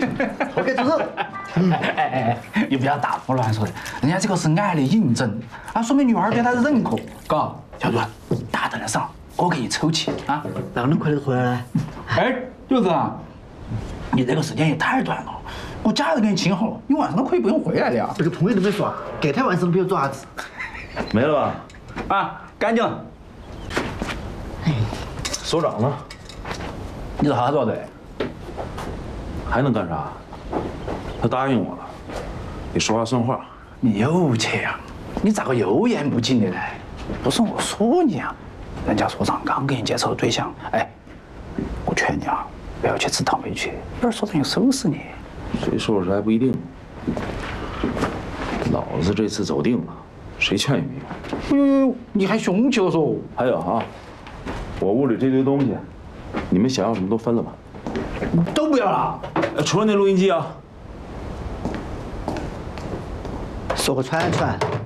我给猪肉。 你不要大胡乱说的，人家这个是癌的引诊，啊，说明女孩对他的认可，嘎。小朱，大胆的上，我给你抽起啊！ 哪能快点回来呢？ 哎，就是啊，你这个时间也太短了，我假日给你请好了，你晚上都可以不用回来的呀。 这个朋友都没说，隔天晚上都不要做啥子。 没了吧？ 啊，干净了。 所长呢？ 你是啥子的？ 还能干啥？他答应我了，得说话算话。 你有钱呀？你咋个又言不尽的呢？不是我说你啊，人家所长刚给你介绍对象，哎，我劝你啊，不要去吃倒霉去，一会儿所长又收拾你。 谁说是还不一定。老子这次走定了，谁劝也没用。 哎呦，你还凶起了说？ 还有啊，我屋里这堆东西，你们想要什么都分了吧。 都不要了。 除了那录音机啊。 说个串串。